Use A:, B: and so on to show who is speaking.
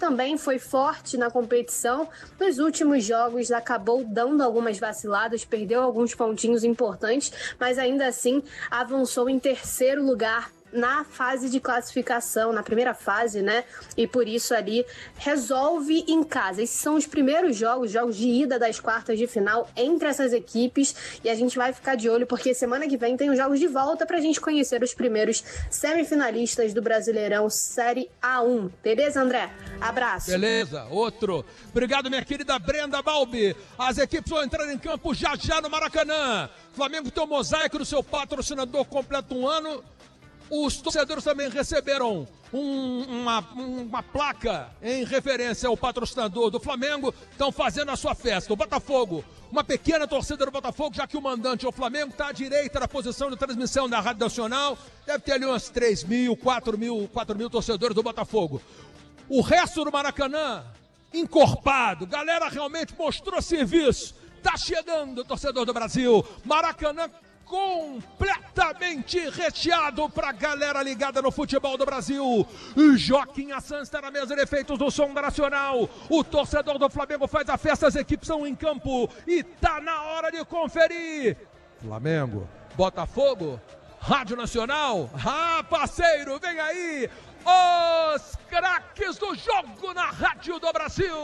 A: também foi forte na competição. Nos últimos jogos acabou dando algumas vaciladas, perdeu alguns pontinhos importantes, mas ainda assim avançou em terceiro lugar na fase de classificação, na primeira fase, né? E por isso ali resolve em casa. Esses são os primeiros jogos de ida das quartas de final entre essas equipes, e a gente vai ficar de olho porque semana que vem tem os jogos de volta pra gente conhecer os primeiros semifinalistas do Brasileirão Série A1. Beleza, André? Abraço.
B: Beleza, outro. Obrigado, minha querida Brenda Balbi. As equipes vão entrar em campo já no Maracanã. Flamengo tem um mosaico do seu patrocinador completo um ano. Os torcedores também receberam uma placa em referência ao patrocinador do Flamengo. Estão fazendo a sua festa. O Botafogo, uma pequena torcida do Botafogo, já que o mandante é o Flamengo, está à direita da posição de transmissão da Rádio Nacional. Deve ter ali umas 3 mil, 4 mil torcedores do Botafogo. O resto do Maracanã, encorpado. Galera realmente mostrou serviço. Tá chegando o torcedor do Brasil. Maracanã completamente recheado pra galera ligada no futebol do Brasil. Joaquim Assan está na mesa de efeitos do Som Nacional. O torcedor do Flamengo faz a festa, as equipes estão em campo e tá na hora de conferir. Flamengo, Botafogo, Rádio Nacional. Parceiro, vem aí os craques do jogo na Rádio do Brasil.